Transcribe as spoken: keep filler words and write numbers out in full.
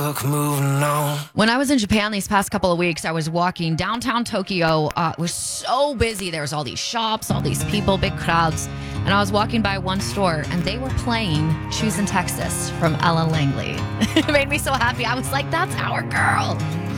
fuck moving on. When I was in Japan these past couple of weeks, I was walking downtown Tokyo. Uh, it was so busy. There was all these shops, all these people, big crowds. And I was walking by one store, and they were playing Choose in Texas from Ellen Langley. It made me so happy. I was like, that's our girl.